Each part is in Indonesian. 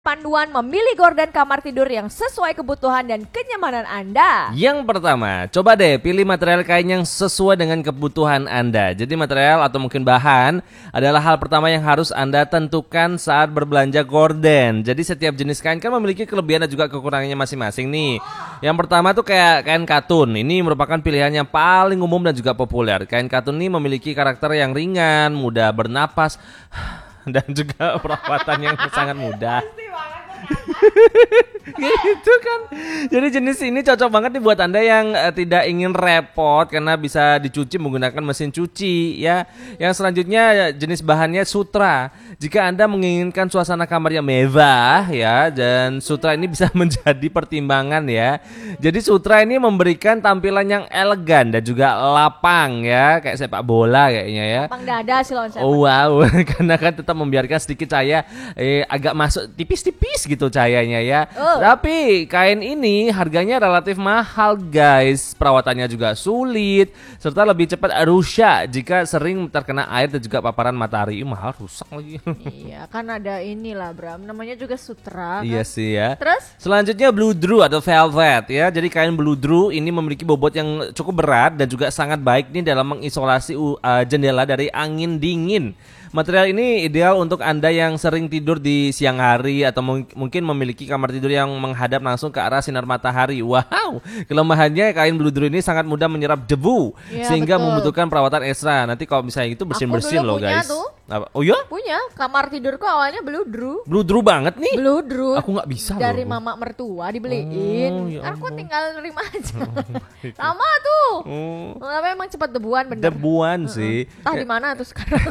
Panduan memilih gorden kamar tidur yang sesuai kebutuhan dan kenyamanan Anda. Yang pertama, coba deh pilih material kain yang sesuai dengan kebutuhan Anda. Jadi material atau mungkin bahan adalah hal pertama yang harus Anda tentukan saat berbelanja gorden. Jadi setiap jenis kain kan memiliki kelebihan dan juga kekurangannya masing-masing nih. Yang pertama tuh kayak kain katun. Ini merupakan pilihan yang paling umum dan juga populer. Kain katun ini memiliki karakter yang ringan, mudah bernapas, dan juga perawatan yang sangat mudah. Gitu kan. Jadi jenis ini cocok banget nih buat Anda yang tidak ingin repot karena bisa dicuci menggunakan mesin cuci ya. Yang selanjutnya jenis bahannya sutra. Jika Anda menginginkan suasana kamar yang mewah ya, dan sutra ini bisa menjadi pertimbangan ya. Jadi sutra ini memberikan tampilan yang elegan dan juga lapang ya, kayak sepak bola kayaknya ya. Lapang dada sih lawan sepak. Oh wow, karena kan tetap membiarkan sedikit cahaya agak masuk tipis-tipis gitu cahayanya ya. Tapi kain ini harganya relatif mahal guys. Perawatannya juga sulit serta lebih cepat rusak jika sering terkena air dan juga paparan matahari. Mahal, rusak lagi. Iya, kan ada inilah Bram, namanya juga sutra kan? Iya sih ya. Terus? Selanjutnya blue drew atau velvet ya. Jadi kain blue drew ini memiliki bobot yang cukup berat dan juga sangat baik nih dalam mengisolasi jendela dari angin dingin. Material ini ideal untuk Anda yang sering tidur di siang hari atau mungkin memiliki kamar tidur yang menghadap langsung ke arah sinar matahari. Wow, kelemahannya kain blue drew ini sangat mudah menyerap debu ya, sehingga betul. membutuhkan perawatan ekstra. Nanti kalau misalnya itu bersin-bersin loh guys. Tuh. Oh iya? Punya, kamar tidurku awalnya blue drew. Blue drew banget nih. Blue drew. Aku nggak bisa dari loh. mama mertua dibeliin. Oh, ya Aku ampun. tinggal nerima aja. Sama tuh. Tapi emang cepat debuan bener. Debuan sih. Entah di mana tuh sekarang.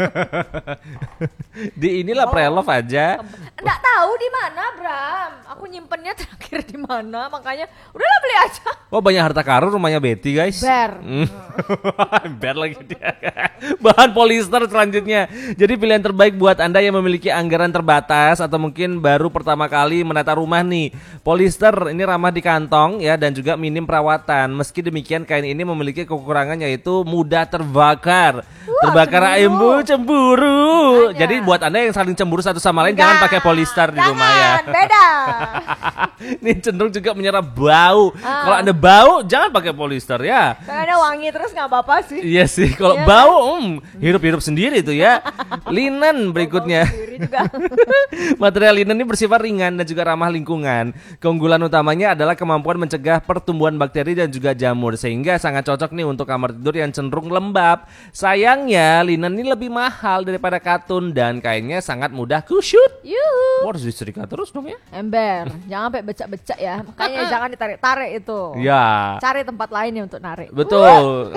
Di inilah pre-love aja. Enggak tahu di mana, Bram. Aku nyimpennya terakhir di mana, makanya udahlah beli aja. Oh, banyak harta karun rumahnya Betty guys. Bear. Bear lagi dia. Bahan polister selanjutnya. Jadi pilihan terbaik buat Anda yang memiliki anggaran terbatas atau mungkin baru pertama kali menata rumah nih. Polister ini ramah di kantong ya dan juga minim perawatan. Meski demikian kain ini memiliki kekurangan yaitu mudah terbakar. Terbakar cemburu. Hanya. Jadi buat Anda yang saling cemburu satu sama lain jangan pakai polister di rumah ya. Beda. Ini cenderung juga menyerap bau. Kalau Anda bau jangan pakai polister ya. Karena ada wangi terus nggak apa-apa sih. Iya sih, kalau Iya bau hirup-hirup sendiri tuh ya. Linen berikutnya. Juga. Material linen ini bersifat ringan dan juga ramah lingkungan. Keunggulan utamanya adalah kemampuan mencegah pertumbuhan bakteri dan juga jamur sehingga sangat cocok nih untuk kamar tidur yang cenderung lembab. Sayangnya linen ini lebih mahal daripada katun dan kainnya sangat mudah kusut. Yuhu. Harus disetrika terus dong ya. Ember, jangan sampai becak-becak ya. Makanya jangan ditarik-tarik itu. Ya. Cari tempat lainnya untuk narik. Betul.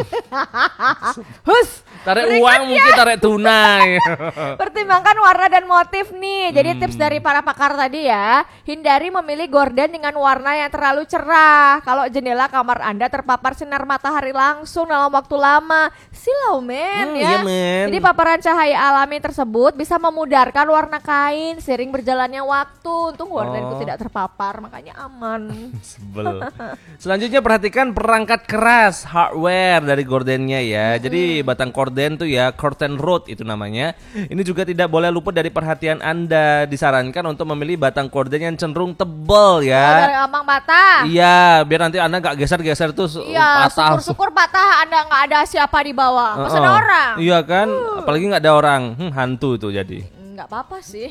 Hus. Tarik uang mungkin tarik tunai. Pertimbangkan warna dan motif nih. Jadi tips dari para pakar tadi ya, hindari memilih gorden dengan warna yang terlalu cerah. Kalau jendela kamar Anda terpapar sinar matahari langsung dalam waktu lama, silau men ya. Iya, men. Jadi paparan cahaya alami tersebut bisa memudarkan warna kain seiring berjalannya waktu. Untung gordenku tidak terpapar, makanya aman. Sebel. Selanjutnya perhatikan perangkat keras hardware dari gordennya ya. Jadi batang korden tuh ya, curtain rod itu namanya. Ini juga tidak boleh luput dari perhatian Anda. Disarankan untuk memilih batang korden yang cenderung tebal Dari ya. gampang patah. Iya, biar nanti Anda nggak geser-geser tuh Iya, patah. syukur-syukur patah Anda nggak ada siapa di bawah. Masa ada orang? Iya kan, apalagi nggak ada orang. Hantu itu jadi. Nggak apa-apa sih.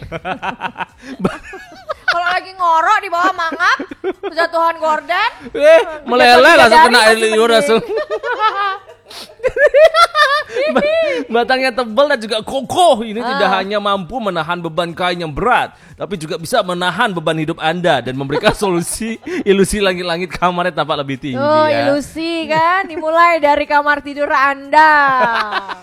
Kalau lagi ngorok di bawah mangap, kejatuhan gorden. Meleleh langsung kena masih liur mending. langsung. Batangnya tebal dan juga kokoh. Ini tidak hanya mampu menahan beban kain yang berat, tapi juga bisa menahan beban hidup Anda dan memberikan solusi ilusi langit-langit kamarnya tampak lebih tinggi Oh, ya. ilusi kan dimulai dari kamar tidur Anda.